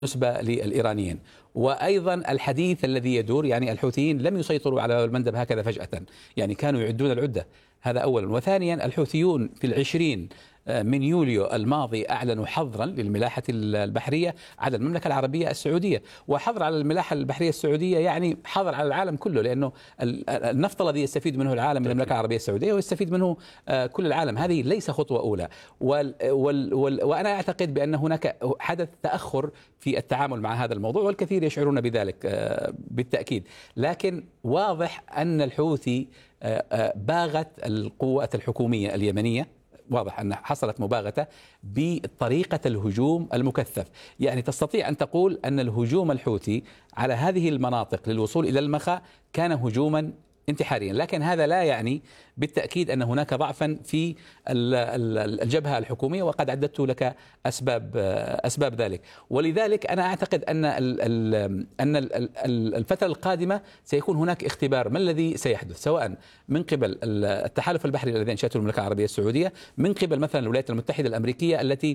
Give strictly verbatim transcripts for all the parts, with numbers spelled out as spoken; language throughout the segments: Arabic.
بالنسبة للإيرانيين. وأيضا الحديث الذي يدور، يعني الحوثيين لم يسيطروا على المندب هكذا فجأة، يعني كانوا يعدون العدة، هذا أولا. وثانيا الحوثيون في العشرين من يوليو الماضي أعلنوا حظرا للملاحة البحرية على المملكة العربية السعودية، وحظر على الملاحة البحرية السعودية يعني حظر على العالم كله، لأنه النفط الذي يستفيد منه العالم من المملكة العربية السعودية ويستفيد منه كل العالم. هذه ليس خطوة أولى، وال وال وال وأنا أعتقد بأن هناك حدث تأخر في التعامل مع هذا الموضوع، والكثير يشعرون بذلك بالتأكيد. لكن واضح أن الحوثي باغت القوات الحكومية اليمنية، واضح أن حصلت مباغتة بطريقة الهجوم المكثف. يعني تستطيع أن تقول أن الهجوم الحوثي على هذه المناطق للوصول إلى المخا كان هجوما انتحاريا، لكن هذا لا يعني بالتأكيد أن هناك ضعفا في الجبهة الحكومية، وقد عددت لك أسباب أسباب ذلك. ولذلك أنا أعتقد أن أن الفترة القادمة سيكون هناك اختبار ما الذي سيحدث، سواء من قبل التحالف البحري الذي أنشأته المملكة العربية السعودية، من قبل مثلا الولايات المتحدة الأمريكية التي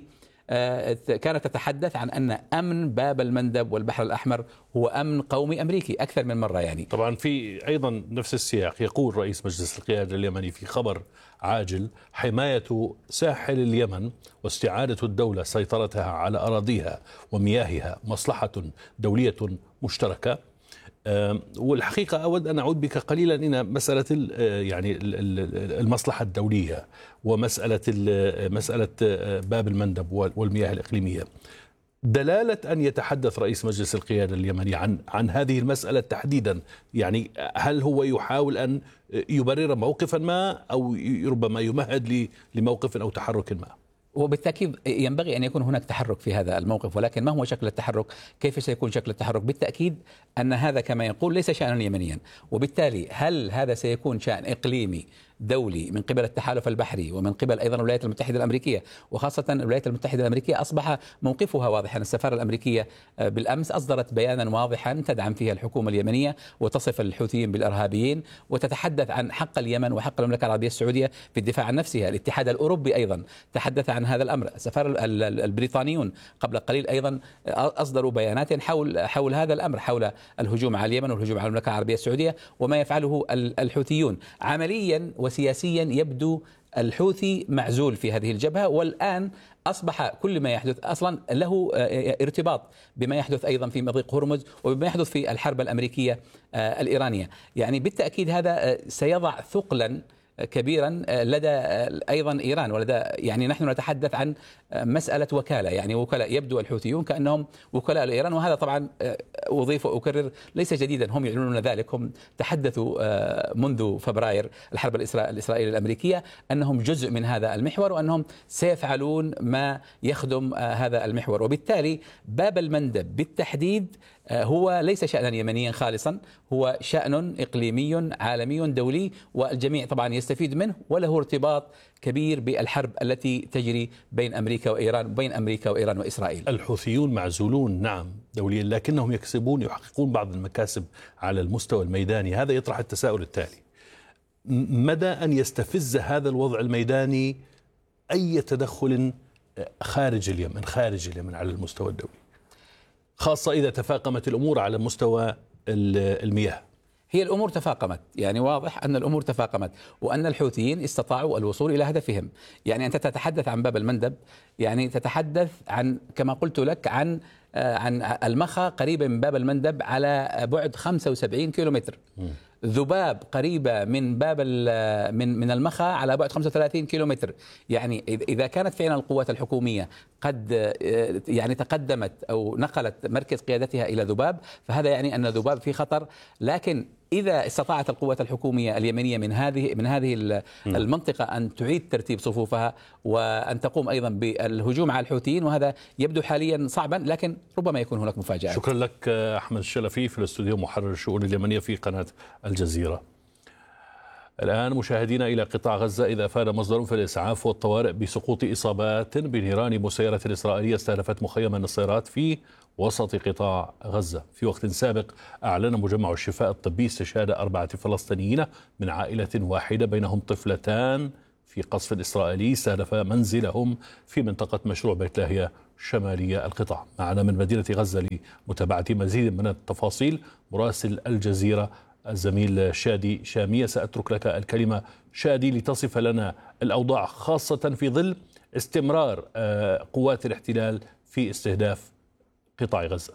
كانت تتحدث عن أن أمن باب المندب والبحر الأحمر هو أمن قومي أمريكي أكثر من مرة. يعني طبعا في أيضا نفس السياق يقول رئيس مجلس القيادة اليمني في خبر عاجل: حماية ساحل اليمن واستعادة الدولة سيطرتها على أراضيها ومياهها مصلحة دولية مشتركة. والحقيقة أود أن أعود بك قليلا إلى مسألة يعني المصلحة الدولية ومسألة مسألة باب المندب والمياه الإقليمية. دلالة أن يتحدث رئيس مجلس القيادة اليمني عن عن هذه المسألة تحديدا، يعني هل هو يحاول أن يبرر موقفا ما، أو ربما يمهد لموقف أو تحرك ما؟ وبالتأكيد ينبغي أن يكون هناك تحرك في هذا الموقف، ولكن ما هو شكل التحرك؟ كيف سيكون شكل التحرك؟ بالتأكيد أن هذا كما يقول ليس شأنا يمنيا، وبالتالي هل هذا سيكون شأن إقليمي دولي من قبل التحالف البحري ومن قبل أيضا الولايات المتحدة الأمريكية؟ وخاصة الولايات المتحدة الأمريكية أصبح موقفها واضحا. السفارة الأمريكية بالأمس أصدرت بيانا واضحا تدعم فيها الحكومة اليمنية وتصف الحوثيين بالإرهابيين، وتتحدث عن حق اليمن وحق المملكة العربية السعودية في الدفاع عن نفسها. الاتحاد الأوروبي أيضا تحدث عن هذا الأمر. السفارة البريطانيون قبل قليل أيضا أصدروا بيانات حول حول هذا الأمر، حول الهجوم على اليمن والهجوم على المملكة العربية السعودية وما يفعله الحوثيون. عمليا وسياسيا يبدو الحوثي معزول في هذه الجبهة، والآن أصبح كل ما يحدث أصلا له ارتباط بما يحدث أيضا في مضيق هرمز وبما يحدث في الحرب الأمريكية الإيرانية. يعني بالتأكيد هذا سيضع ثقلا كبيرا لدى أيضا إيران، ولدى يعني نحن نتحدث عن مسألة وكالة، يعني وكلاء يبدو الحوثيون كأنهم وكلاء لإيران، وهذا طبعا أضيف وأكرر ليس جديدا، هم يعلنون ذلك، هم تحدثوا منذ فبراير الحرب الإسرائيلية الأمريكية أنهم جزء من هذا المحور وأنهم سيفعلون ما يخدم هذا المحور. وبالتالي باب المندب بالتحديد هو ليس شأنا يمنيا خالصا، هو شأن إقليمي عالمي دولي، والجميع طبعا يستفيد منه، وله ارتباط كبير بالحرب التي تجري بين أمريكا وإيران، بين أمريكا وإيران وإسرائيل. الحوثيون معزولون نعم دوليا، لكنهم يكسبون يحققون بعض المكاسب على المستوى الميداني. هذا يطرح التساؤل التالي: مدى أن يستفز هذا الوضع الميداني أي تدخل خارج اليمن خارج اليمن على المستوى الدولي، خاصة إذا تفاقمت الأمور على مستوى المياه؟ هي الأمور تفاقمت، يعني واضح أن الأمور تفاقمت، وأن الحوثيين استطاعوا الوصول إلى هدفهم. يعني أنت تتحدث عن باب المندب، يعني تتحدث عن كما قلت لك عن عن المخا قريبة من باب المندب على بعد خمسة وسبعين كيلومتر، ذباب قريبة من باب من من المخا على بعد خمسة وثلاثين كيلومتر. يعني إذا كانت فعلا القوات الحكومية قد يعني تقدمت أو نقلت مركز قيادتها إلى ذباب، فهذا يعني أن ذباب في خطر. لكن إذا استطاعت القوات الحكومية اليمنية من هذه من هذه المنطقة أن تعيد ترتيب صفوفها وأن تقوم أيضا بالهجوم على الحوثيين، وهذا يبدو حاليا صعبا، لكن ربما يكون هناك مفاجآت. شكرا لك أحمد الشلفي في الاستوديو، محرر الشؤون اليمنية في قناة الجزيرة. الآن مشاهدينا إلى قطاع غزة، إذا أفاد مصدر في الإسعاف والطوارئ بسقوط إصابات بنيران مسيرة إسرائيلية استهدفت مخيم النصيرات في وسط قطاع غزة. في وقت سابق أعلن مجمع الشفاء الطبي استشهاد أربعة فلسطينيين من عائلة واحدة بينهم طفلتان في قصف إسرائيلي استهدف منزلهم في منطقة مشروع بيت لاهيا شمالي القطاع. معنا من مدينة غزة لمتابعة مزيد من التفاصيل مراسل الجزيرة الزميل شادي شامية. سأترك لك الكلمة شادي لتصف لنا الأوضاع خاصة في ظل استمرار قوات الاحتلال في استهداف قطاع غزة.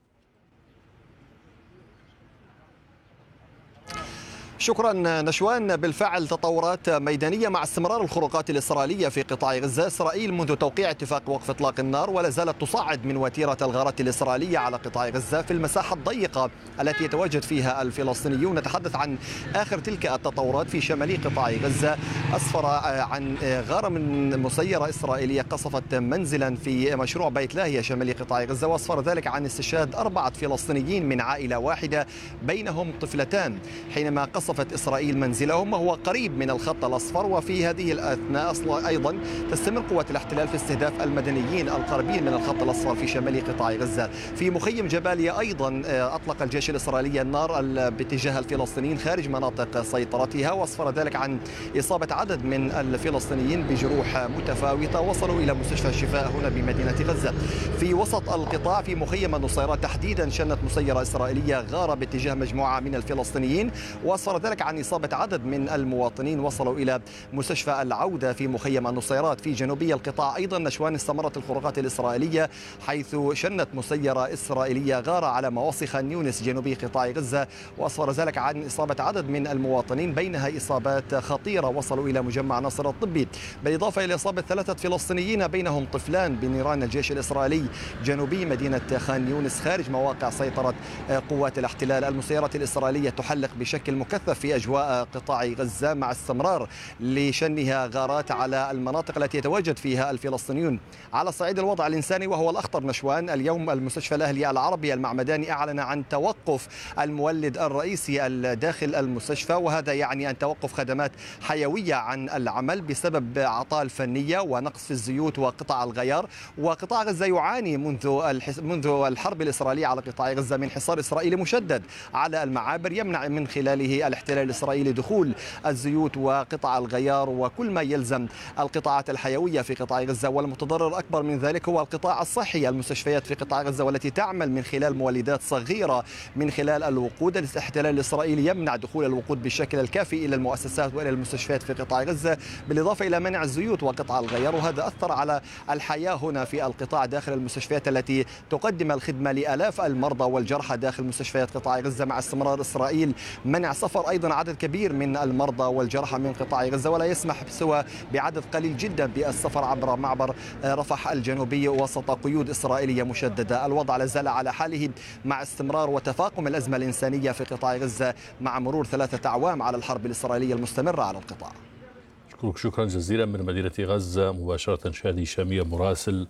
شكرا نشوان. بالفعل تطورات ميدانية مع استمرار الخروقات الإسرائيلية في قطاع غزة. إسرائيل منذ توقيع اتفاق وقف إطلاق النار ولا زالت تصعد من وتيرة الغارات الإسرائيلية على قطاع غزة في المساحة الضيقة التي يتواجد فيها الفلسطينيون. نتحدث عن آخر تلك التطورات في شمالي قطاع غزة. أسفر عن غارة من مسيرة إسرائيلية قصفت منزلا في مشروع بيت لاهيا شمالي قطاع غزة، وأسفر ذلك عن استشهاد أربعة فلسطينيين من عائلة واحدة بينهم طفلتان حينما قصف إسرائيل منزلهم وهو قريب من الخط الأصفر. وفي هذه الأثناء أيضا تستمر قوات الاحتلال في استهداف المدنيين القريبين من الخط الأصفر في شمال قطاع غزة. في مخيم جباليا أيضا أطلق الجيش الإسرائيلي النار باتجاه الفلسطينيين خارج مناطق سيطرتها، وأسفر ذلك عن إصابة عدد من الفلسطينيين بجروح متفاوتة وصلوا إلى مستشفى الشفاء هنا بمدينة غزة. في وسط القطاع في مخيم النصيرات تحديدا شنت مسيرة إسرائيلية غارة باتجاه مجموعة من الفلسطينيين، وأسفر ذلك عن إصابة عدد من المواطنين وصلوا إلى مستشفى العودة في مخيم النصيرات. في جنوبي القطاع أيضا نشوان استمرت الخروقات الإسرائيلية حيث شنت مسيرة إسرائيلية غارة على مواصي خان يونس جنوبي قطاع غزة، وأسفر ذلك عن إصابة عدد من المواطنين بينها إصابات خطيرة وصلوا إلى مجمع ناصر الطبي، بالإضافة إلى إصابة ثلاثة فلسطينيين بينهم طفلان بنيران الجيش الإسرائيلي جنوبي مدينة خان يونس خارج مواقع سيطرة قوات الاحتلال. المسيرات الإسرائيلية تحلق بشكل مكثف في أجواء قطاع غزة مع استمرار لشنها غارات على المناطق التي يتواجد فيها الفلسطينيون. على صعيد الوضع الإنساني وهو الأخطر نشوان، اليوم المستشفى الأهلي العربي المعمداني أعلن عن توقف المولد الرئيسي داخل المستشفى، وهذا يعني أن توقف خدمات حيوية عن العمل بسبب أعطال فنية ونقص في الزيوت وقطع الغيار. وقطاع غزة يعاني منذ منذ الحرب الإسرائيلية على قطاع غزة من حصار إسرائيلي مشدد على المعابر يمنع من خلاله الاحتلال الإسرائيلي دخول الزيوت وقطع الغيار وكل ما يلزم القطاعات الحيوية في قطاع غزة. والمتضرر أكبر من ذلك هو القطاع الصحي، المستشفيات في قطاع غزة والتي تعمل من خلال مولدات صغيرة من خلال الوقود. الاحتلال الإسرائيلي يمنع دخول الوقود بالشكل الكافي إلى المؤسسات وإلى المستشفيات في قطاع غزة، بالإضافة إلى منع الزيوت وقطع الغيار، وهذا أثر على الحياة هنا في القطاع داخل المستشفيات التي تقدم الخدمة لآلاف المرضى والجرحى داخل مستشفيات قطاع غزة، مع استمرار إسرائيل منع سفر أيضا عدد كبير من المرضى والجرحى من قطاع غزة، ولا يسمح سوى بعدد قليل جدا بالسفر عبر معبر رفح الجنوبي وسط قيود إسرائيلية مشددة. الوضع لا زال على حاله مع استمرار وتفاقم الأزمة الإنسانية في قطاع غزة مع مرور ثلاثة أعوام على الحرب الإسرائيلية المستمرة على القطاع. أشكرك شكرا جزيلا من مدينة غزة مباشرة شادي شامية مراسل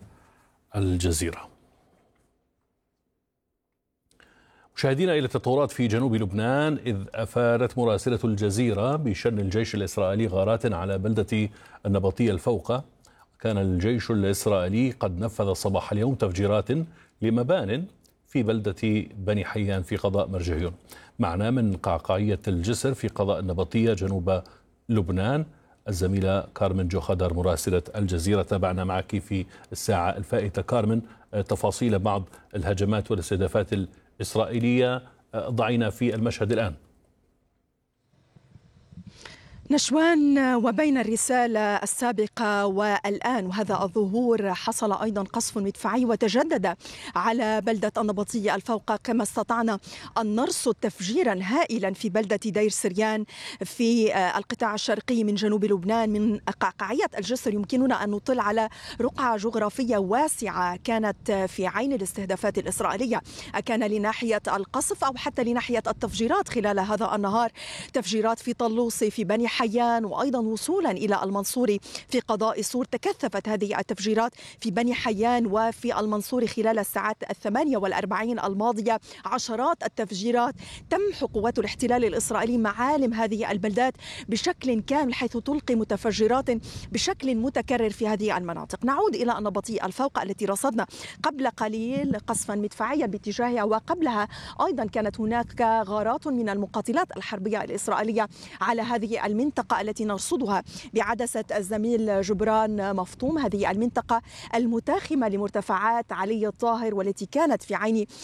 الجزيرة. مشاهدينا إلى التطورات في جنوب لبنان، إذ أفادت مراسلة الجزيرة بشن الجيش الإسرائيلي غارات على بلدة النبطية الفوقة. كان الجيش الإسرائيلي قد نفذ صباح اليوم تفجيرات لمبان في بلدة بني حيان في قضاء مرجعيون. معنا من قعقاعية الجسر في قضاء النبطية جنوب لبنان الزميلة كارمن جوخدر مراسلة الجزيرة. تابعنا معك في الساعة الفائتة كارمن تفاصيل بعض الهجمات والاستهدافات الإسرائيلية. ضعينا في المشهد الآن. نشوان، وبين الرسالة السابقة والآن وهذا الظهور حصل أيضا قصف مدفعي وتجدد على بلدة النبطية الفوقة، كما استطعنا أن نرصد تفجيرا هائلا في بلدة دير سريان في القطاع الشرقي من جنوب لبنان. من قعقاعية الجسر يمكننا أن نطل على رقعة جغرافية واسعة كانت في عين الاستهدافات الإسرائيلية، كان لناحية القصف أو حتى لناحية التفجيرات خلال هذا النهار. تفجيرات في طلوسي في بني حيان وأيضا وصولا إلى المنصوري في قضاء سور. تكثفت هذه التفجيرات في بني حيان وفي المنصوري خلال الساعات الثمانية والأربعين الماضية. عشرات التفجيرات. تمحو قوات الاحتلال الإسرائيلي معالم هذه البلدات بشكل كامل، حيث تلقي متفجرات بشكل متكرر في هذه المناطق. نعود إلى النبطية الفوقة التي رصدنا قبل قليل قصفا مدفعيا باتجاهها، وقبلها أيضا كانت هناك غارات من المقاتلات الحربية الإسرائيلية على هذه المنطقة المنطقة التي نرصدها بعدسة الزميل جبران مفطوم، هذه المنطقة المتاخمة لمرتفعات علي الطاهر والتي كانت في عين